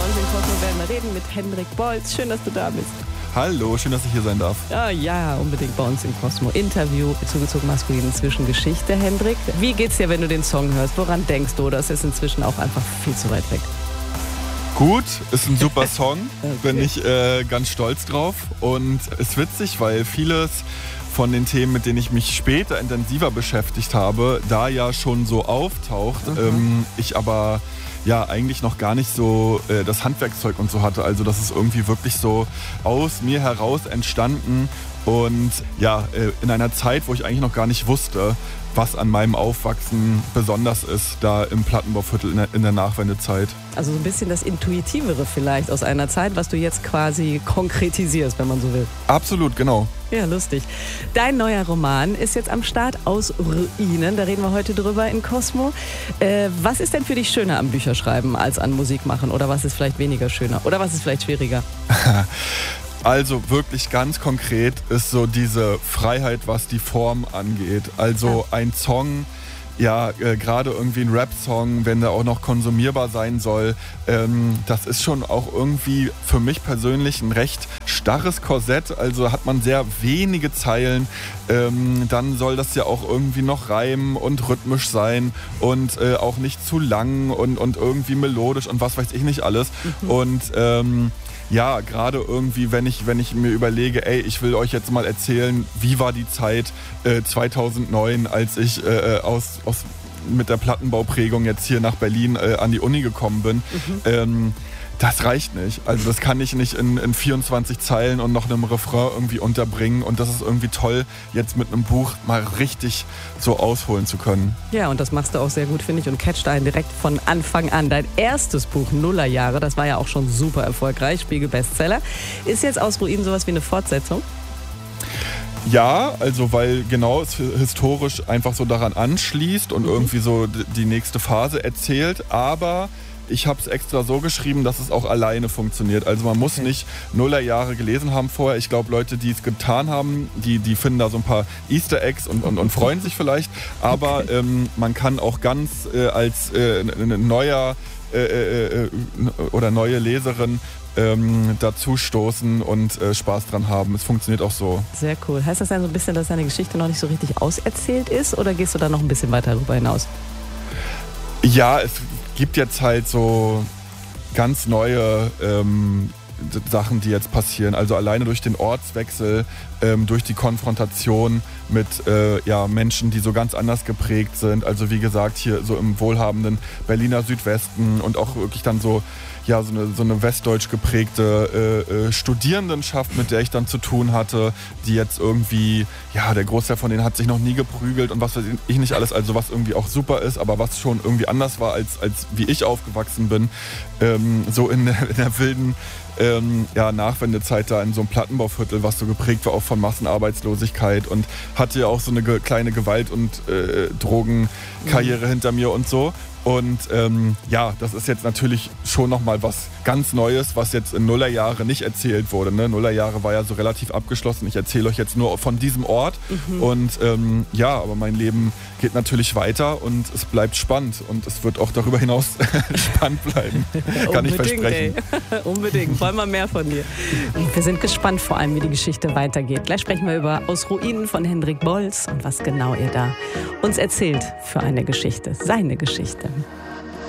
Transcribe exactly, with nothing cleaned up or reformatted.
Bei uns in Cosmo werden wir reden mit Hendrik Bolz. Schön, dass du da bist. Hallo, schön, dass ich hier sein darf. Ja, ja, unbedingt bei uns in Cosmo. Interview, zugezogen maskulin Zwischengeschichte, Hendrik. Wie geht's dir, wenn du den Song hörst? Woran denkst du? Das ist inzwischen auch einfach viel zu weit weg. Gut, ist ein super Song, okay. Bin ich äh, ganz stolz drauf. Und ist witzig, weil vieles von den Themen, mit denen ich mich später intensiver beschäftigt habe, da ja schon so auftaucht. Mhm. Ähm, ich aber ja eigentlich noch gar nicht so äh, das Handwerkszeug und so hatte. Also das ist irgendwie wirklich so aus mir heraus entstanden. Und ja, äh, in einer Zeit, wo ich eigentlich noch gar nicht wusste, was an meinem Aufwachsen besonders ist, da im Plattenbauviertel in der, in der Nachwendezeit. Also so ein bisschen das Intuitivere vielleicht aus einer Zeit, was du jetzt quasi konkretisierst, wenn man so will. Absolut, genau. Ja, lustig. Dein neuer Roman ist jetzt am Start, Aus Ruinen. Da reden wir heute drüber in Cosmo. Äh, was ist denn für dich schöner am Bücherschreiben als an Musik machen? Oder was ist vielleicht weniger schöner? Oder was ist vielleicht schwieriger? Also wirklich ganz konkret ist so diese Freiheit, was die Form angeht. Also ja. Ein Song, ja, äh, gerade irgendwie ein Rap-Song, wenn der auch noch konsumierbar sein soll, ähm, das ist schon auch irgendwie für mich persönlich ein recht starres Korsett. Also hat man sehr wenige Zeilen, ähm, dann soll das ja auch irgendwie noch reimen und rhythmisch sein und äh, auch nicht zu lang und, und irgendwie melodisch und was weiß ich nicht alles. Mhm. Und ähm, ja, gerade irgendwie, wenn ich, wenn ich mir überlege, ey, ich will euch jetzt mal erzählen, wie war die Zeit äh, zweitausendneun, als ich äh, aus, aus, mit der Plattenbauprägung jetzt hier nach Berlin äh, an die Uni gekommen bin. Mhm. Ähm, das reicht nicht. Also das kann ich nicht in, in vierundzwanzig Zeilen und noch einem Refrain irgendwie unterbringen. Und das ist irgendwie toll, jetzt mit einem Buch mal richtig so ausholen zu können. Ja, und das machst du auch sehr gut, finde ich, und catcht einen direkt von Anfang an. Dein erstes Buch, Nullerjahre, das war ja auch schon super erfolgreich, Spiegel-Bestseller. Ist jetzt Aus Ruinen sowas wie eine Fortsetzung? Ja, also weil genau es historisch einfach so daran anschließt und mhm. irgendwie so die nächste Phase erzählt, aber ich habe es extra so geschrieben, dass es auch alleine funktioniert. Also man muss okay. nicht Nullerjahre gelesen haben vorher. Ich glaube, Leute, die es getan haben, die, die finden da so ein paar Easter Eggs und, und, und freuen sich vielleicht. Aber okay. ähm, man kann auch ganz äh, als äh, neuer äh, äh, oder neue Leserin ähm, dazu stoßen und äh, Spaß dran haben. Es funktioniert auch so. Sehr cool. Heißt das dann so ein bisschen, dass deine Geschichte noch nicht so richtig auserzählt ist? Oder gehst du da noch ein bisschen weiter darüber hinaus? Ja, es gibt jetzt halt so ganz neue ähm, Sachen, die jetzt passieren. Also alleine durch den Ortswechsel, ähm, durch die Konfrontation mit äh, ja, Menschen, die so ganz anders geprägt sind. Also wie gesagt, hier so im wohlhabenden Berliner Südwesten und auch wirklich dann so, ja, so eine, so eine westdeutsch geprägte äh, äh, Studierendenschaft, mit der ich dann zu tun hatte, die jetzt irgendwie, ja, der Großteil von denen hat sich noch nie geprügelt und was weiß ich nicht alles, also was irgendwie auch super ist, aber was schon irgendwie anders war, als, als wie ich aufgewachsen bin. Ähm, so in der, in der wilden ähm, ja, Nachwendezeit da in so einem Plattenbauviertel, was so geprägt war auch von Massenarbeitslosigkeit und hatte ja auch so eine ge- kleine Gewalt- und äh, Drogenkarriere mhm. hinter mir und so. Und ähm, ja, das ist jetzt natürlich schon nochmal was ganz Neues, was jetzt in Nullerjahre nicht erzählt wurde. Ne? Nullerjahre war ja so relativ abgeschlossen. Ich erzähle euch jetzt nur von diesem Ort. Mhm. Und ähm, ja, aber mein Leben geht natürlich weiter und es bleibt spannend. Und es wird auch darüber hinaus spannend bleiben. Kann ich versprechen. Ey. Unbedingt. Wollen wir mehr von dir. Wir sind gespannt vor allem, wie die Geschichte weitergeht. Gleich sprechen wir über Aus Ruinen von Hendrik Bolz und was genau ihr da uns erzählt für eine Geschichte. Seine Geschichte.